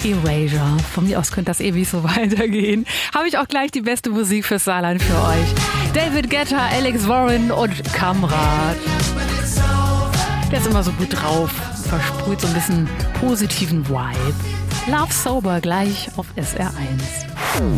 Erasure. Von mir aus könnte das ewig so weitergehen. Habe ich auch gleich die beste Musik fürs Saarland für euch. David Guetta, Alex Warren und Kamrat. Der ist immer so gut drauf, versprüht so ein bisschen positiven Vibe. Love Sober gleich auf SR1.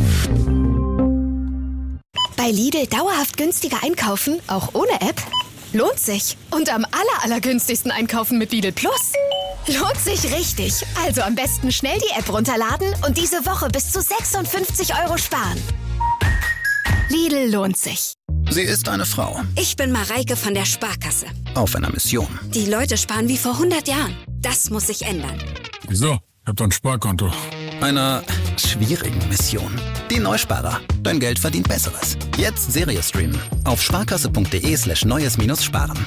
Bei Lidl dauerhaft günstiger einkaufen, auch ohne App? Lohnt sich. Und am allergünstigsten einkaufen mit Lidl Plus? Lohnt sich richtig. Also am besten schnell die App runterladen und diese Woche bis zu 56 € sparen. Lidl lohnt sich. Sie ist eine Frau. Ich bin Mareike von der Sparkasse. Auf einer Mission. Die Leute sparen wie vor 100 Jahren. Das muss sich ändern. Wieso? Ich hab doch ein Sparkonto. Einer schwierigen Mission. Die Neusparer. Dein Geld verdient Besseres. Jetzt Serie streamen. Auf sparkasse.de/neues-sparen.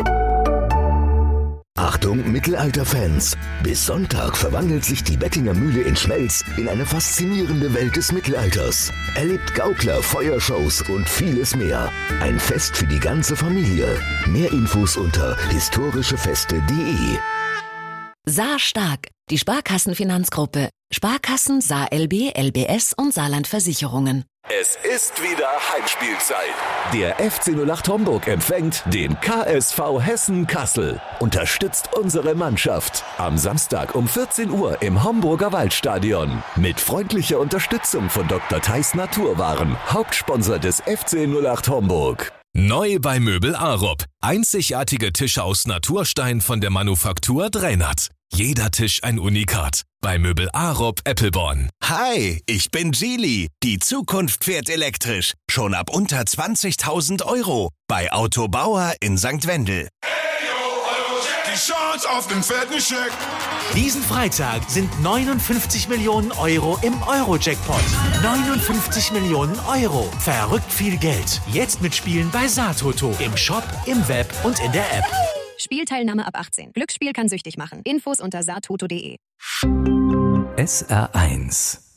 Achtung, Mittelalter-Fans! Bis Sonntag verwandelt sich die Bettinger Mühle in Schmelz in eine faszinierende Welt des Mittelalters. Erlebt Gaukler, Feuershows und vieles mehr. Ein Fest für die ganze Familie. Mehr Infos unter historischefeste.de. Saar stark. Die Sparkassenfinanzgruppe. Sparkassen, Saar LB, LBS und Saarland Versicherungen. Es ist wieder Heimspielzeit. Der FC 08 Homburg empfängt den KSV Hessen-Kassel. Unterstützt unsere Mannschaft. Am Samstag um 14 Uhr im Homburger Waldstadion. Mit freundlicher Unterstützung von Dr. Theis Naturwaren, Hauptsponsor des FC 08 Homburg. Neu bei Möbel Arup. Einzigartige Tische aus Naturstein von der Manufaktur Drainert. Jeder Tisch ein Unikat. Bei Möbel Arup Eppelborn. Hi, ich bin Geely. Die Zukunft fährt elektrisch. Schon ab unter 20.000 €. Bei Autobauer in St. Wendel. Die Chance auf den fetten Scheck. Diesen Freitag sind 59 Millionen € im Euro-Jackpot. 59 Millionen €. Verrückt viel Geld. Jetzt mitspielen bei Saartoto. Im Shop, im Web und in der App. Spielteilnahme ab 18. Glücksspiel kann süchtig machen. Infos unter saartoto.de. SR1